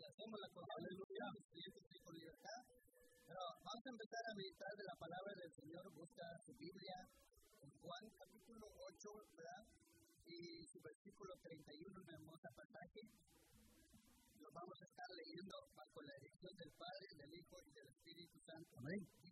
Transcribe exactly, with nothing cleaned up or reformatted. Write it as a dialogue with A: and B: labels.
A: y hacemos la cosa, aleluya, estoy con libertad. Pero vamos a empezar a meditar de la palabra del Señor. Busca su Biblia en Juan capítulo ocho, ¿verdad? Y su versículo treinta y uno, un hermoso pasaje. Lo vamos a estar leyendo bajo la dirección del Padre, del Hijo y del Espíritu Santo.
B: Amén.
A: Y